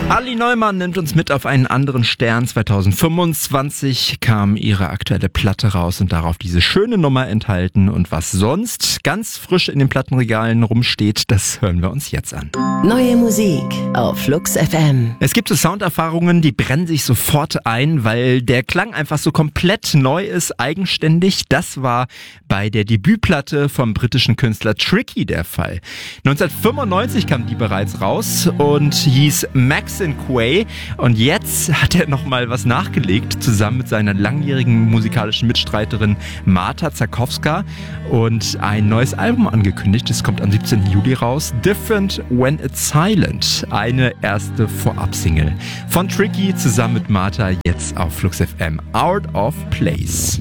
Ali Neumann nimmt uns mit auf einen anderen Stern. 2025 kam ihre aktuelle Platte raus und darauf diese schöne Nummer enthalten. Und was sonst ganz frisch in den Plattenregalen rumsteht, das hören wir uns jetzt an. Neue Musik auf Flux FM. Es gibt so Sounderfahrungen, die brennen sich sofort ein, weil der Klang einfach so komplett neu ist, eigenständig. Das war bei der Debütplatte vom britischen Künstler Tricky der Fall. 1995 kam die bereits raus und hieß Max and Quay. Und jetzt hat er nochmal was nachgelegt, zusammen mit seiner langjährigen musikalischen Mitstreiterin Marta Zakowska und ein neues Album angekündigt. Es kommt am 17. Juli raus. Different When It's Silent. Eine erste Vorab-Single von Tricky zusammen mit Marta jetzt auf Flux FM. Out of Place.